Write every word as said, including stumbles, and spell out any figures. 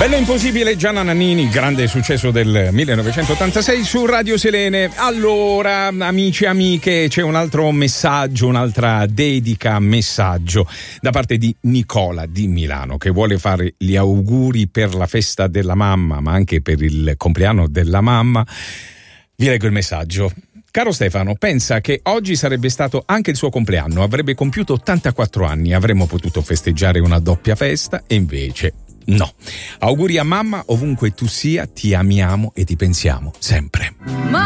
Bello impossibile, Gianna Nannini, grande successo del millenovecentottantasei su Radio Selene. Allora, amici e amiche, c'è un altro messaggio, un'altra dedica messaggio da parte di Nicola di Milano, che vuole fare gli auguri per la festa della mamma, ma anche per il compleanno della mamma. Vi leggo il messaggio. Caro Stefano, pensa che oggi sarebbe stato anche il suo compleanno, avrebbe compiuto ottantaquattro anni, avremmo potuto festeggiare una doppia festa e invece no. Auguri a mamma, ovunque tu sia, ti amiamo e ti pensiamo sempre.